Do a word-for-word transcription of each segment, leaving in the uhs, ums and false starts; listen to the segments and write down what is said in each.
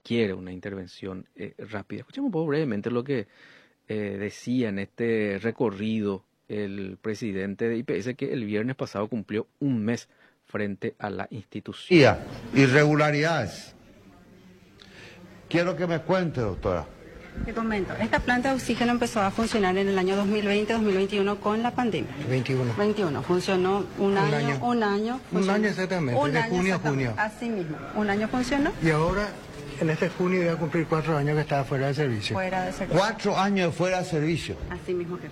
requiere una intervención eh, rápida. Escuchemos un poco brevemente lo que eh, decía en este recorrido el presidente de I P S, que el viernes pasado cumplió un mes frente a la institución. Irregularidades. Quiero que me cuente, doctora. Te comento, esta planta de oxígeno empezó a funcionar en el año dos mil veinte dos mil veintiuno con la pandemia. veintiuno. veintiuno. Funcionó un, Un año, año. un año. Un funcionó. año exactamente, Un de año junio a exactamente. junio. Así mismo, un año funcionó. Y ahora, en este junio, voy a cumplir cuatro años que estaba fuera de servicio. Fuera de servicio. Cuatro años fuera de servicio. Así mismo, jefe.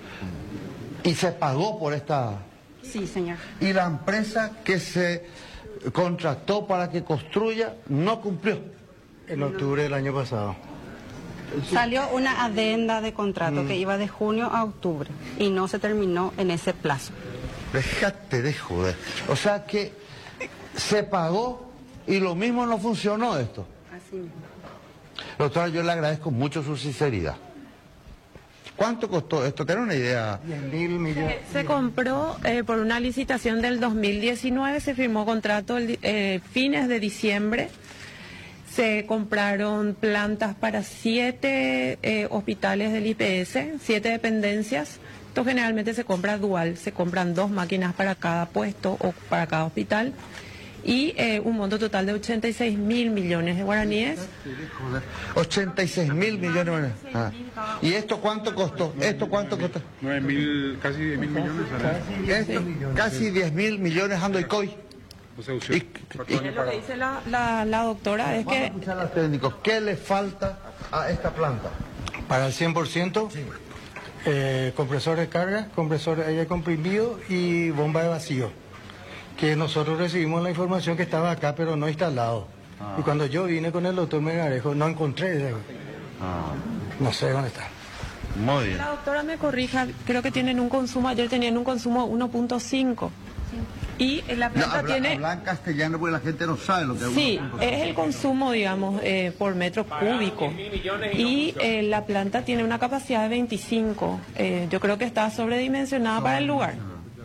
Y se pagó por esta... Sí, señor. Y la empresa que se contrató para que construya no cumplió. En octubre del año pasado. Salió una adenda de contrato mm. que iba de junio a octubre y no se terminó en ese plazo. Déjate de joder. O sea que se pagó y lo mismo no funcionó esto. Así mismo. Doctora, yo le agradezco mucho su sinceridad. ¿Cuánto costó esto? ¿Tiene una idea? diez mil millones. Se, se compró eh, por una licitación del dos mil diecinueve, se firmó contrato el eh, fines de diciembre. Se compraron plantas para siete eh, hospitales del I P S, siete dependencias. Esto generalmente se compra dual, se compran dos máquinas para cada puesto o para cada hospital. Y eh, un monto total de ochenta y seis mil millones de guaraníes. ochenta y seis mil millones de guaraníes. Ah. ¿Y esto cuánto costó? ¿Esto cuánto costó? nueve mil, casi diez mil millones. Esto, casi diez mil millones ando y coy. O sea, Y, y, Lo que dice la, la, la doctora es vamos a que... escuchar a los técnicos. ¿Qué le falta a esta planta? Para el cien por ciento, Sí. eh, compresor de carga, compresor de aire comprimido y bomba de vacío. Que nosotros recibimos la información que estaba acá, pero no instalado. Ah. Y cuando yo vine con el doctor Melgarejo, no encontré ese. Ah. No sé dónde está. Muy bien. La doctora me corrija, creo que tienen un consumo, ayer tenían un consumo uno punto cinco. Y la planta No, habla, tiene... habla en castellano porque la gente no sabe lo que es. Sí, uno. es el consumo, digamos, eh, por metro cúbico. Y eh, la planta tiene una capacidad de veinticinco. Eh, yo creo que está sobredimensionada para el lugar.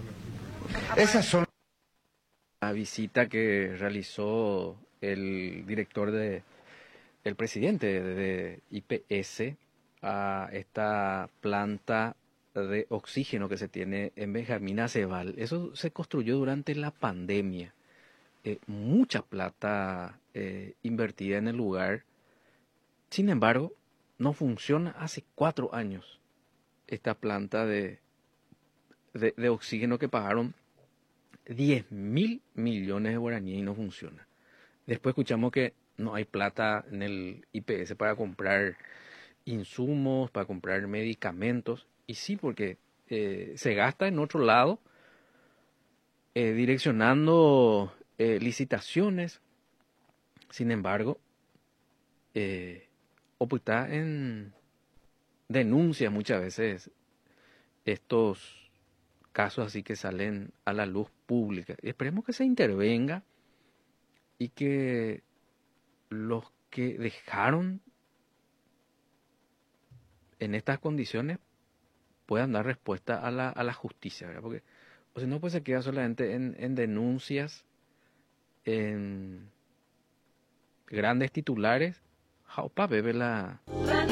Esas son... La visita que realizó el director de, el presidente de I P S a esta planta de oxígeno que se tiene en Benjamín Aceval. Eso se construyó durante la pandemia. Eh, mucha plata eh, invertida en el lugar. Sin embargo, no funciona hace cuatro años esta planta de, de, de oxígeno que pagaron diez mil millones de guaraníes y no funciona. Después escuchamos que no hay plata en el I P S para comprar insumos, para comprar medicamentos. Y sí, porque eh, se gasta en otro lado, eh, direccionando eh, licitaciones. Sin embargo, eh, oculta en denuncias muchas veces estos casos así que salen a la luz pública. Esperemos que se intervenga y que los que dejaron en estas condiciones puedan dar respuesta a la, a la justicia, ¿verdad? Porque o si no, pues se queda solamente en, en denuncias, en grandes titulares. Jaupa, bebe la...